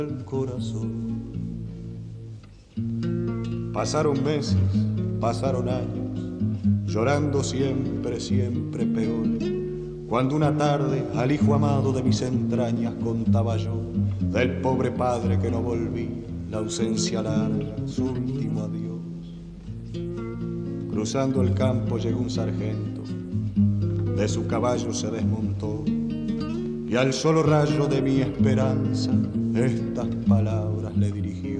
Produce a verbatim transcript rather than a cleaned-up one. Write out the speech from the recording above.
el corazón. Pasaron meses, pasaron años, llorando siempre, siempre peor. Cuando una tarde al hijo amado de mis entrañas contaba yo del pobre padre que no volví, la ausencia larga, su último adiós. Cruzando el campo llegó un sargento, de su caballo se desmontó y al solo rayo de mi esperanza estas palabras le dirigió.